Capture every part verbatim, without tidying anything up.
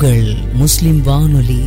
உங்கள் முஸ்லிம் வானொலி.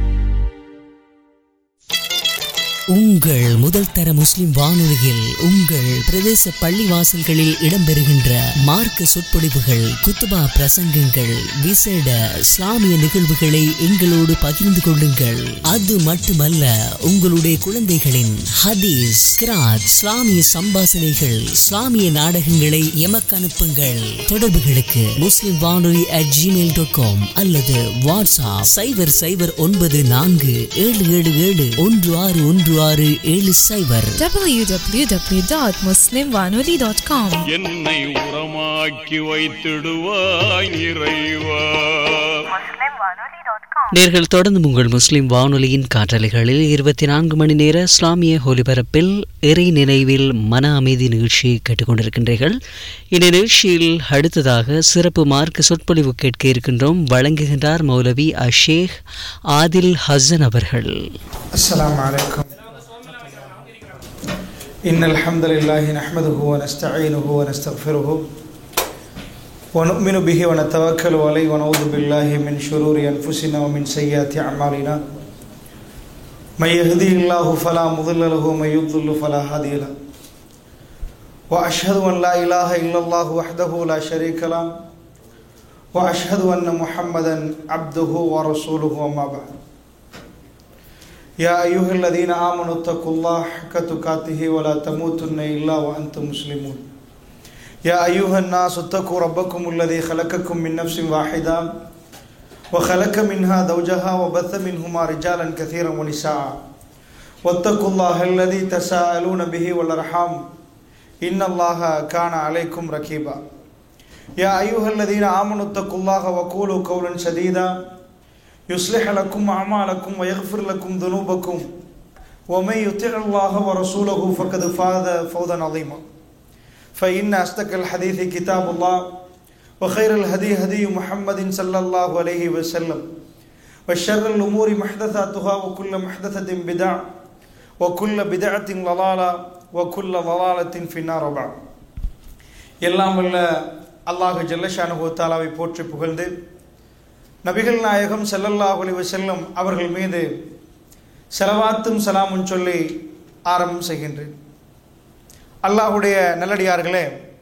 உங்கள் முதல் தர முஸ்லிம் வானொலியில் உங்கள் பிரதேச பள்ளிவாசல்களில் இடம்பெறுகின்ற மார்க்க சொற்பொழிவுகள், குத்துபா பிரசங்கங்கள், விசேட இஸ்லாமிய நிகழ்வுகளை எங்களோடு பகிர்ந்து கொள்ளுங்கள். அது மட்டுமல்ல, உங்களுடைய குழந்தைகளின் ஹதீஸ், கிராத், இஸ்லாமிய சம்பாசனைகள், இஸ்லாமிய நாடகங்களை எமக்கு அனுப்புங்கள். தொடர்புகளுக்கு முஸ்லிம் வானொலி அட் ஜிமெயில் டாட் காம் அல்லது வாட்ஸ்அப் சைபர் சைபர் ஒன்பது நான்கு ஏழு ஏழு ஏழு ஒன்று ஆறு ஒன்று ஆறு ஏழு சைபர் டபிள்யூ டபிள்யூ டபிள்யூ டாட் முஸ்லிம் வானொலி டாட் காம். என்னை உரமாக்கி வைத்திடுவாய் இறைவா. நேர்கள் தொடர்ந்து உங்கள் முஸ்லிம் வானொலியின் காற்றலைகளில் இருபத்தி நான்கு மணி நேர இஸ்லாமிய ஒலிபரப்பில் இறை நினைவில் மன அமைதி நிகழ்ச்சியை கேட்டுக்கொண்டிருக்கின்றீர்கள். இந்த நிகழ்ச்சியில் அடுத்ததாக சிறப்பு மார்க்க சொற்பொழிவு கேட்க இருக்கின்றோம். வழங்குகின்றார் மௌலவி அஷேக் ஆதில் ஹசன் அவர்கள். அஸ்ஸலாமு அலைக்கும். இன்னல் ஹம்தலில்லாஹி நஹ்மதுஹு வ நஸ்தஈனுஹு வ நஸ்தக்ஃபிருஹு வ நு'மினு பிஹி வ நதவக்கலு அலைஹி வ நஊது பில்லாஹி மின் ஷுரூரி அன்ஃபுஸினா வ மின் ஸய்யிஆத்தி அஅமாலினா. மை யஹ்திஹில்லாஹு ஃபலா முضில்ல லஹு வ மை யுض்லில் ஃபலா ஹாதிய லஹு. வ அஷ்ஹது அன் லா இலாஹ இல்லல்லாஹு வஹ்தஹு லா ஷரீக லஹு வ அஷ்ஹது அன்ன முஹம்மதன் அப்துஹு வ ரசூலுஹு. அம்மா பஅத். يا أيها الذين آمنوا اتقوا الله حق تقاته ولا تموتن إلا وأنتم مسلمون. يا أيها الناس اتقوا ربكم الذي خلقكم من نفس واحدة وخلق منها زوجها وبث منهما رجالا كثيرا ونساء واتقوا الله الذي تساءلون به والأرحام إن الله كان عليكم رقيبا. يا أيها الذين آمنوا اتقوا الله وقولوا قولا سديدا يصلح لكم أعمالكم ويغفر لكم ذنوبكم ومن يطع الله ورسوله فقد فاز فوزا عظيما. فإن أصدق الحديث كتاب الله وخير الهدي هدي محمد صلى الله عليه وسلم وشر الأمور محدثاتها وكل محدثة بدعة وكل بدعة ضلالة وكل ضلالة في النار. بعد. எல்லாம் வல்ல அல்லாஹ் ஜல்ல ஷானஹு தஆலாவை போற்றி புகழ்ந்து நபிகள் நாயகம் ஸல்லல்லாஹு அலைஹி வஸல்லம் அவர்கள் மீது ஸலவாத்தும் சலாமும் சொல்லி ஆரம்பம் செய்கின்றேன். அல்லாஹ்வுடைய நல்லடியார்களே,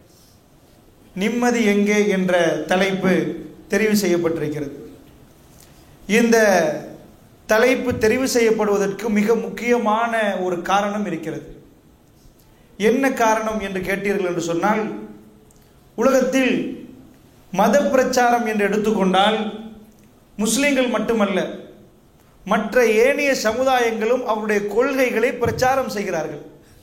நிம்மதி எங்கே என்ற தலைப்பு தெரிவு செய்யப்பட்டிருக்கிறது. இந்த தலைப்பு தெரிவு செய்யப்படுவதற்கு மிக முக்கியமான ஒரு காரணம் இருக்கிறது. என்ன காரணம் என்று கேட்டீர்கள் என்று சொன்னால், உலகத்தில் மத பிரச்சாரம் என்று எடுத்துக்கொண்டால் முஸ்லிம்கள் மட்டுமல்ல, மற்ற ஏனைய சமுதாயங்களும் அவருடைய கொள்கைகளை பிரச்சாரம் செய்கிறார்கள்.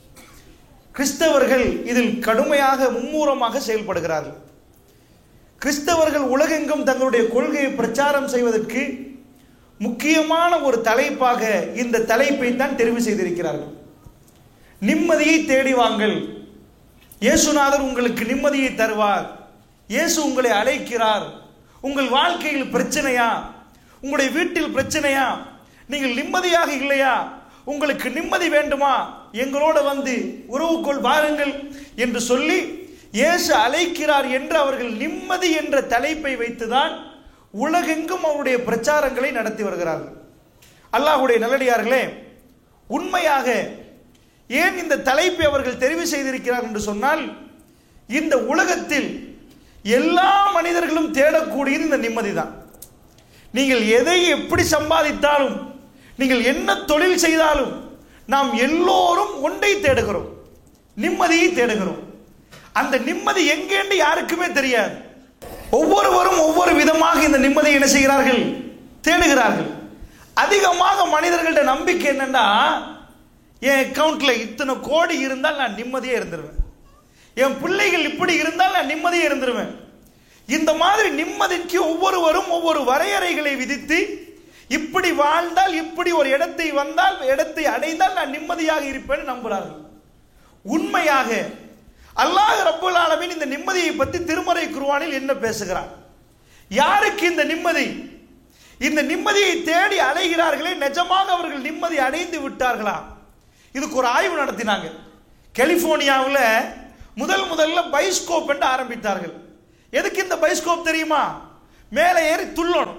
கிறிஸ்தவர்கள் இதில் கடுமையாக மும்மூரமாக செயல்படுகிறார்கள். கிறிஸ்தவர்கள் உலகெங்கும் தங்களுடைய கொள்கையை பிரச்சாரம் செய்வதற்கு முக்கியமான ஒரு தலைப்பாக இந்த தலைப்பை தான் தெரிவு செய்திருக்கிறார்கள். நிம்மதியை தேடி வாங்கள், இயேசுநாதர் உங்களுக்கு நிம்மதியை தருவார், இயேசு உங்களை அழைக்கிறார். உங்கள் வாழ்க்கையில் பிரச்சனையா, உங்களுடைய வீட்டில் பிரச்சனையா, நீங்கள் நிம்மதியாக இல்லையா, உங்களுக்கு நிம்மதி வேண்டுமா, எங்களோட வந்து உறவுக்குள் வாருங்கள் என்று சொல்லி இயேசு அழைக்கிறார் என்று அவர்கள் நிம்மதி என்ற தலைப்பை வைத்துதான் உலகெங்கும் அவருடைய பிரச்சாரங்களை நடத்தி வருகிறார்கள். அல்லாஹ்வுடைய நல்லடியார்களே, உண்மையாக ஏன் இந்த தலைப்பை அவர்கள் தெரிவு செய்திருக்கிறார் என்று சொன்னால், இந்த உலகத்தில் எல்லா மனிதர்களும் தேடக்கூடியது இந்த நிம்மதி தான். நீங்கள் எதை எப்படி சம்பாதித்தாலும், நீங்கள் என்ன தொழில் செய்தாலும், நாம் எல்லோரும் ஒன்றை தேடுகிறோம், நிம்மதியை தேடுகிறோம். அந்த நிம்மதி எங்கேன்னு யாருக்குமே தெரியாது. ஒவ்வொருவரும் ஒவ்வொரு விதமாக இந்த நிம்மதியை என்ன செய்கிறார்கள், தேடுகிறார்கள். அதிகமாக மனிதர்கள்ட்ட நம்பிக்கை என்னன்னா, என் அக்கௌண்ட்ல இத்தனை கோடி இருந்தால் நான் நிம்மதியே இருந்துருவேன், என் பிள்ளைகள் இப்படி இருந்தால் நான் நிம்மதியே இருந்துருவேன். இந்த மாதிரி நிம்மதிக்கு ஒவ்வொருவரும் ஒவ்வொரு வரையறைகளை விதித்து, இப்படி வாழ்ந்தால், இப்படி ஒரு இடத்தை வந்தால், இடத்தை அடைந்தால் நான் நிம்மதியாக இருப்பேன் நம்புகிறார்கள். உண்மையாக அல்லாஹ் ரப்பல் ஆலமீன் இந்த நிம்மதியை பற்றி திருமறை குர்ஆனில் என்ன பேசுகிறார்? யாருக்கு இந்த நிம்மதி? இந்த நிம்மதியை தேடி அலைகிறார்களே, நிஜமாக அவர்கள் நிம்மதி அடைந்து விட்டார்களா? இதுக்கு ஒரு ஆய்வு நடத்தினாங்க. கலிபோர்னியாவில் முதல் முதல்ல பைஸ்கோப் என்று ஆரம்பித்தார்கள். எதுக்கு இந்த பைஸ்கோப் தெரியுமா? மேலே ஏறி துள்ளணும்,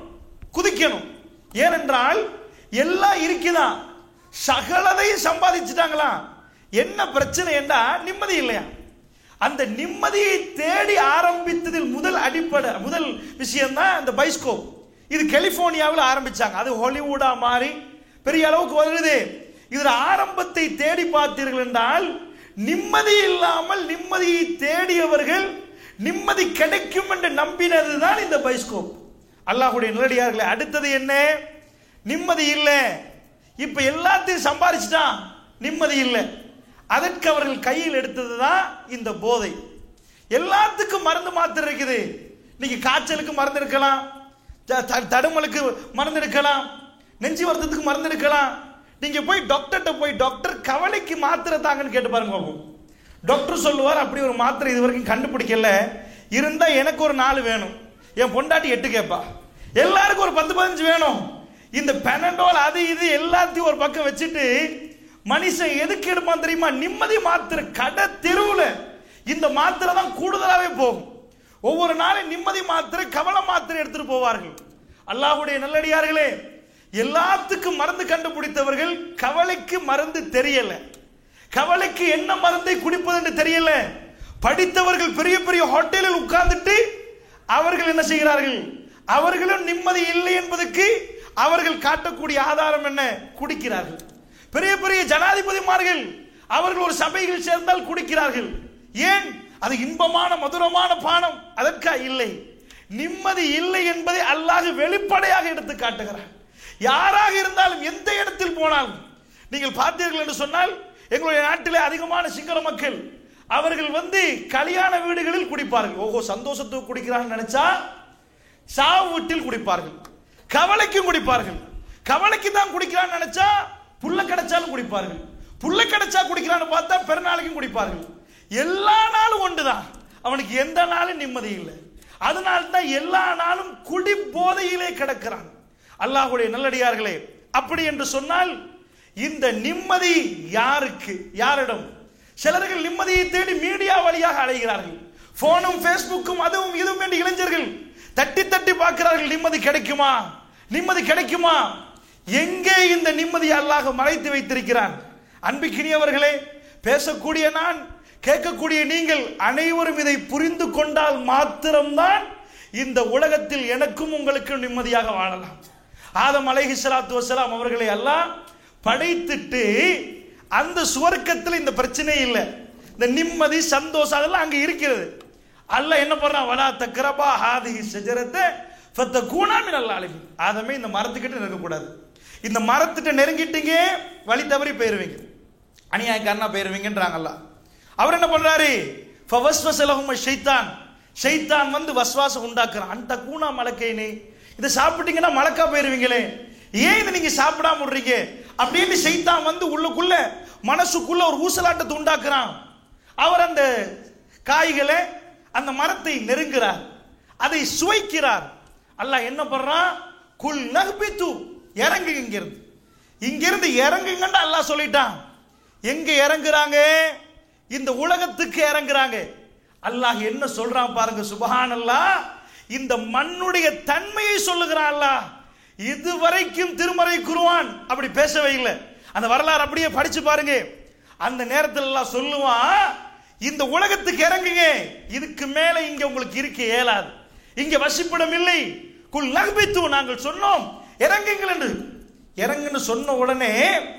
குதிக்கணும். ஏனென்றால் எல்லாம் இருக்குதான், சகலதையும் சம்பாதிச்சுட்டாங்களா. என்ன பிரச்சனை என்றா நிம்மதி இல்லையா. அந்த நிம்மதியை தேடி ஆரம்பித்ததில் முதல் அடிப்படை முதல் விஷயம் தான் இந்த பைஸ்கோப். இது கலிபோர்னியாவில் ஆரம்பிச்சாங்க, அது ஹாலிவுடா மாறி பெரிய அளவுக்கு வருது. இதில் ஆரம்பத்தை தேடி பார்த்தீர்கள் என்றால் நிம்மதி இல்லாமல் நிம்மதியை தேடியவர்கள் நிம்மதி கிடைக்கும் என்று நம்பினது தான் இந்த பைஸ்கோப். அல்லாஹ்வுடைய நல்லடியார்களே, அடுத்தது என்ன? நிம்மதி இல்லை. இப்ப எல்லாத்தையும் சம்பாதிச்சுட்டான், நிம்மதி இல்லை. அதற்கு அவர்கள் கையில் எடுத்தது தான் இந்த போதை. எல்லாத்துக்கும் மருந்து மாத்திரை இருக்குது. இன்னைக்கு காய்ச்சலுக்கு மருந்து இருக்கலாம், தடுமலுக்கு மருந்து இருக்கலாம், நெஞ்சு வருத்தத்துக்கு மருந்து இருக்கலாம். நீங்க போய் டாக்டர்கிட்ட போய் டாக்டர் கவலைக்கு மாத்திரை தாங்கன்னு கேட்டு பாருங்க பாப்போம். டாக்டர் சொல்லுவார், அப்படி ஒரு மாத்திரை இது வரைக்கும் கண்டுபிடிக்கல, இருந்தா எனக்கு ஒரு நாலு வேணும், என் பொண்டாட்டி எட்டு கேட்பா, எல்லாருக்கும் ஒரு பத்து பதினஞ்சு வேணும். இந்த பெனடோல் அது இது எல்லாத்தையும் ஒரு பக்கம் வச்சுட்டு மனுஷன் எதுக்கு எடுப்பான் தெரியுமா? நிம்மதி மாத்திரை. கடை தெருவுல இந்த மாத்திரை தான் கூடுதலாவே போகும். ஒவ்வொரு நாளும் நிம்மதி மாத்திரை, கவலை மாத்திரை எடுத்துட்டு போவார்கள். அல்லாஹ்வுடைய நல்லடியார்களே, எல்லாத்துக்கும் மருந்து கண்டுபிடித்தவர்கள் கவலைக்கு மருந்து தெரியல, கவலைக்கு என்ன மருந்தை குடிப்பது என்று தெரியல. படித்தவர்கள் பெரிய பெரிய ஹோட்டலில் உட்கார்ந்துட்டு அவர்கள் என்ன செய்கிறார்கள்? அவர்களும் நிம்மதி இல்லை என்பதற்கு அவர்கள் காட்டக்கூடிய ஆதாரம் என்ன? குடிக்கிறார்கள். பெரிய பெரிய ஜனாதிபதிமார்கள் அவர்கள் ஒரு சபையில் சேர்ந்தால் குடிக்கிறார்கள். ஏன்? அது இன்பமான மதுரமான பானம். அதற்கா இல்லை. நிம்மதி இல்லை என்பதை அல்லாஹ் வெளிப்படையாக எடுத்து காட்டுகிறார். யாராக இருந்தாலும் எந்த இடத்தில் போனாலும் நீங்கள் பார்த்தீர்கள் என்று சொன்னால், எங்களுடைய நாட்டிலே அதிகமான சிங்கள மக்கள் அவர்கள் வந்து கல்யாண வீடுகளில் குடிப்பார்கள். ஓஹோ, சந்தோஷத்துக்கு குடிக்கிறான்னு நினைச்சா சாவு வீட்டில் குடிப்பார்கள், கவலைக்கும் குடிப்பார்கள். கவலைக்கு தான் குடிக்கிறான்னு நினைச்சா புள்ள கிடைச்சாலும் குடிப்பார்கள், புள்ள கிடைச்சா குடிக்கிறான்னு பார்த்தா பெருநாளைக்கும் குடிப்பார்கள். எல்லா நாளும் ஒன்றுதான், அவனுக்கு எந்த நாளும் நிம்மதி இல்லை. அதனால தான் எல்லா நாளும் குடி போதையிலே கிடக்கிறான். அல்லாஹ்வுடைய நல்லடியார்களே, அப்படி என்று சொன்னால் இந்த நிம்மதி யாருக்கு? யாரிடம்? சிலர்கள் நிம்மதியை தேடி மீடியா வழியாக அலைகிறார்கள். போனும் பேஸ்புக்கும் அதுவும் இதுவும் என்று இளைஞர்கள் தட்டி தட்டி பார்க்கிறார்கள். நிம்மதி கிடைக்குமா? நிம்மதி கிடைக்குமா? எங்கே இந்த நிம்மதி அல்லாஹ் மறைத்து வைத்திருக்கிறான்? அன்பிக்கினியவர்களே, பேசக்கூடிய நான், கேட்கக்கூடிய நீங்கள் அனைவரும் இதை புரிந்து கொண்டால் மாத்திரம்தான் இந்த உலகத்தில் எனக்கும் உங்களுக்கும் நிம்மதியாக வாழலாம். ஆதம் அலைஹிஸ்ஸலாத்து வஸ்ஸலாம் அவர்களை அல்லாஹ் படைத்துட்டு அந்த சுவர்க்கத்தில் இந்த பிரச்சனை இல்லை, இந்த நிம்மதி சந்தோஷம் அதெல்லாம் அங்க இருக்கிறது. அல்லாஹ் என்ன பண்றான்? வலா தக்ரபா ஹாதிஹி ஷஜரத்தை ஃபதகூனா மினல் ஸாலிமீன். ஆதமே, இந்த மரத்துக்கிட்ட நெருங்க கூடாது. இந்த மரத்திட்ட நெருங்கிட்டீங்க வழி தவறி போயிருவீங்க, அநியாயக்காரனா போயிருவீங்கன்றாங்க அல்லாஹ். அவர் என்ன பண்றாரு? ஃபவஸ்வஸ லஹும் ஷைத்தான். ஷைத்தான் வந்து வஸ்வாசம் உண்டாக்குறான். அந்த கூனா மலக்கைனே, இதை சாப்பிட்டீங்கன்னா மலக்கா போயிருவீங்களே, ஏன் இதை நீங்க சாப்பிடாம விடுறீங்க அப்படின்னு ஷைத்தான் வந்து உள்ளுக்குள்ள மனசுக்குள்ள ஒரு ஊசலாட்டத்தை உண்டாக்குறான். அவர் அந்த காய்களை அந்த மரத்தை நெருங்குறார், அதை சுவைக்கிறார். அல்லாஹ் என்ன பண்றான்? குல் நஹ்பிது, இறங்கு இங்கிருந்து, இங்கிருந்து இறங்குங்கன்னு அல்லாஹ் சொல்லிட்டான். எங்க இறங்குறாங்க? இந்த உலகத்துக்கு இறங்குறாங்க. அல்லாஹ் என்ன சொல்றான் பாருங்க, சுப்ஹானல்லாஹ். இந்த மண்ணுடைய தன்மையை சொல்லுகிறான் அல்லாஹ். இதுவரைக்கும் திருமறை குர்ஆன் அப்படி பேசவே இல்லை. அந்த வரலாறு அப்படியே படிச்சு பாருங்க. அந்த நேரத்தில் எல்லாம் சொல்லுவான், இந்த உலகத்துக்கு இறங்குங்க, இதுக்கு மேல இங்க உங்களுக்கு இருக்க இயலாது, இங்க வசிப்பிடம் இல்லை. குல் நஹ்பிது, நாங்கள் சொன்னோம் இறங்குங்கள் என்று. இறங்குன்னு சொன்ன உடனே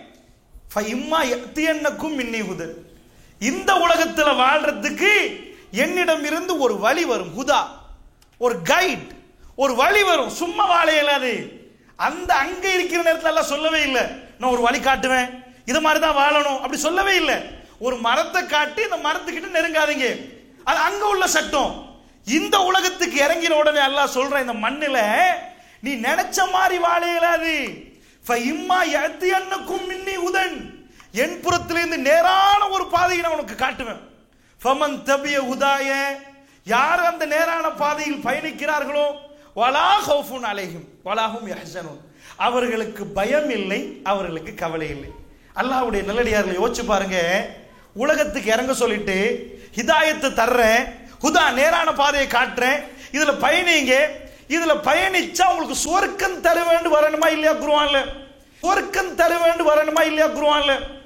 ஃபஇம்மா யத்தியன்னக்கும் மின்னி ஹுதன், இந்த உலகத்தில் வாழ்றதுக்கு என்னிடம் இருந்து ஒரு வழி வரும். ஹுதா, ஒரு கைட், ஒரு வழி வரும். சும்மா வாழ இயலாது. அந்த அங்க இருக்கிற நேரத்தில் எல்லாம் சொல்லவே இல்லை, நான் ஒரு வழி காட்டுவேன், இது மாதிரி தான் வாழணும் அப்படி சொல்லவே இல்லை. ஒரு மரத்தை காட்டி இந்த மரத்துக்கிட்ட நெருங்காதீங்க, அது அங்க உள்ள சட்டம். இந்த உலகத்துக்கு இறங்கின உடனே அல்லாஹ் சொல்ற, இந்த மண்ணில நீ நினைச்ச மாதிரி வாழ இயலாது. ஃபஇம்மா யத்தியன்னக்கும் மின்னி ஹுதன், என் புறத்திலிருந்து நேரான ஒரு பாதையை நான் உனக்கு காட்டுவேன். ஃபமன் தபிய ஹுதாய, யார் அந்த நேரான பாதையில் பயணிக்கிறார்களோ, வலா ஹௌஃபுன் அலைஹிம் வலா ஹும் யஹ்ஸனூன், அவர்களுக்கு பயம் இல்லை, அவர்களுக்கு கவலை இல்லை. அல்லாஹ்வுடைய நல்லடியார்களை யோசிச்சு பாருங்க. உலகத்துக்கு இறங்க சொல்லிட்டு ஹிதாயத்தை தர்றேன், ஹுதா நேரான பாதையை காட்டுறேன், இதுல பயணிங்க, இதுல பயணிச்சா உங்களுக்கு சொர்க்கம் தர வேண்டும் வரணுமா இல்லையா குர்ஆன்ல? சொர்க்கம் தர வேண்டும் வரணுமா இல்லையா குர்ஆன்ல?